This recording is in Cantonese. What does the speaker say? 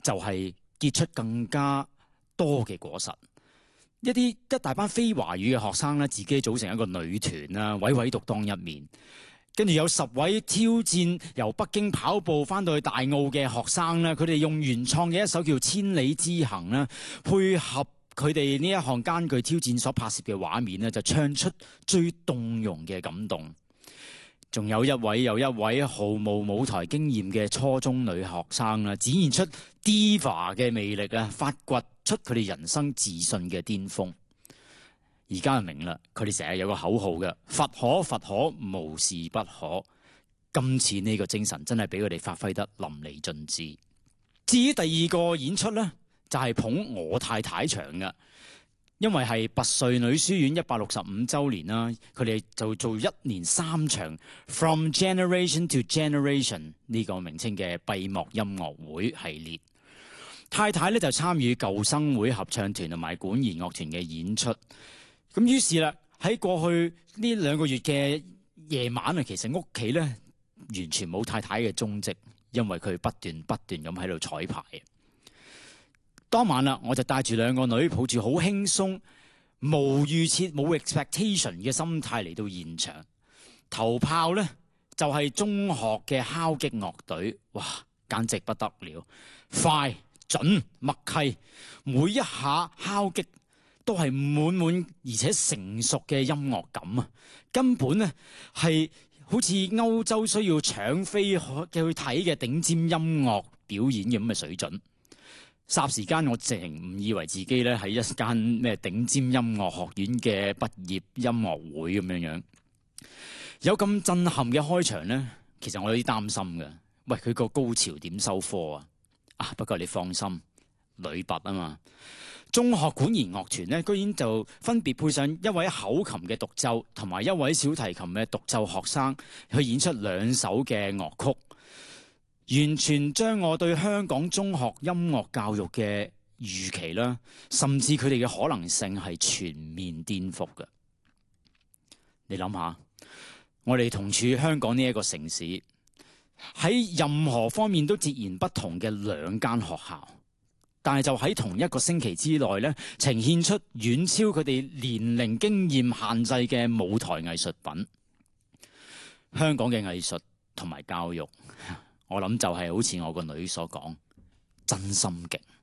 就係結出更加多嘅果實。一大班非華語嘅學生咧，自己組成一個女團啦，娓娓獨當一面。跟住有10位挑戰由北京跑步翻到去大澳嘅學生咧，佢哋用原創嘅一首叫《千里之行》啦，配合佢哋呢一項艱巨挑戰所拍攝嘅畫面咧，就唱出最動容嘅感動。仲有一位毫無舞台經驗嘅初中女學生啦，展現出 diva 嘅魅力啊，發掘出佢哋人生自信嘅巔峰。而家就明啦，佢哋成日有個口號嘅，佛可，無事不可。今次呢個精神真係俾佢哋發揮得淋漓盡致。至於第2個演出呢，就係捧我太太場嘅，因為係拔萃女書院165週年啦，佢哋就做1年3場 From Generation to Generation 呢個名稱嘅閉幕音樂會系列。太太咧就參與舊生會合唱團同埋管弦樂團嘅演出。咁於是啦，喺過去呢2個月嘅夜晚啊，其實屋企咧完全冇太太嘅蹤跡，因為佢不斷咁喺度彩排。當晚啦，我就帶住2個女，抱住好輕鬆、無預設、冇 expectation 嘅心態嚟到現場。頭炮咧就係中學嘅敲擊樂隊，哇，簡直不得了，快、準、默契，每一下敲擊都係滿而且成熟嘅音樂感啊！根本咧係好似歐洲需要搶飛去睇嘅頂尖音樂表演咁嘅水準。霎時間我淨唔以為自己咧喺一間咩頂尖音樂學院嘅畢業音樂會咁樣。有咁震撼嘅開場咧，其實我有啲擔心嘅。喂，佢個高潮點收科啊？不過你放心，女拔啊嘛。中學管弦樂團咧，居然就分別配上一位口琴嘅獨奏同埋一位小提琴嘅獨奏學生去演出2首嘅樂曲，完全將我對香港中學音樂教育嘅預期啦，甚至佢哋嘅可能性係全面顛覆嘅。你諗下，我哋同處香港呢一個城市，喺任何方面都截然不同嘅2間學校。但係就喺同一個星期之內咧，呈現出遠超佢哋年齡經驗限制嘅舞台藝術品。香港嘅藝術同埋教育，我諗就係好似我個女所講，真心勁。